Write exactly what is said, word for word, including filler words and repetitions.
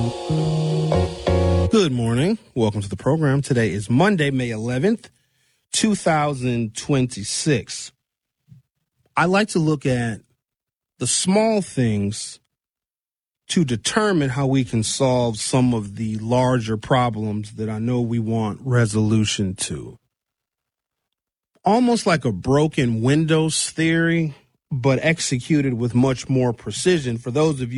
Good morning. Welcome to the program. Today is Monday, May eleventh, two thousand twenty-six. I like to look at the small things to determine how we can solve some of the larger problems that I know we want resolution to. Almost like a broken windows theory, but executed with much more precision. For those of you